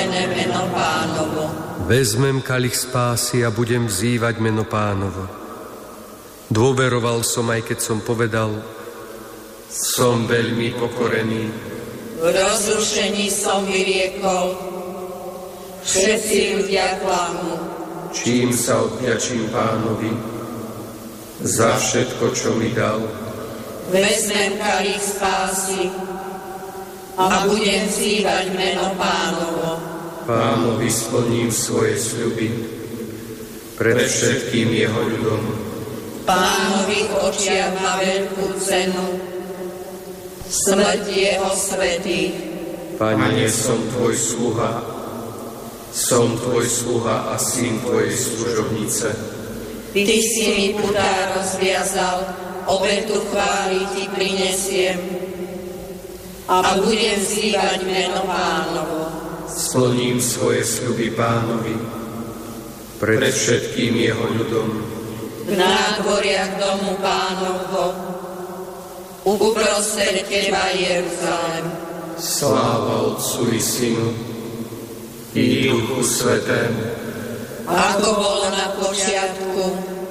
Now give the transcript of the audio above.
chválené meno Pánovo. Vezmem kalich spásy a budem vzývať meno Pánovo. Dôveroval som, aj keď som povedal, som veľmi pokorený. V rozrušení som vyriekol, všetci ľudia klamú. Čím sa odvďačím Pánovi za všetko, čo mi dal. Vezmem kalich spásy a budem vzývať meno Pánovo. Pánovi splním svoje sľuby pred všetkým jeho ľudom. Pánovi v očiach má veľkú cenu smrť jeho svätých. Pane, som tvoj sluha a syn tvojej služobnice. Ty si mi putá rozviazal, obetu chvály ti prinesiem a budem vzývať meno Pánovo. Splním svoje sľuby Pánovi pred všetkým jeho ľudom. V nádvoriach domu Pánovho, uprostred teba Jeruzalém. Sláva Otcu i Synu i Duchu Svätému, ako bolo na počiatku,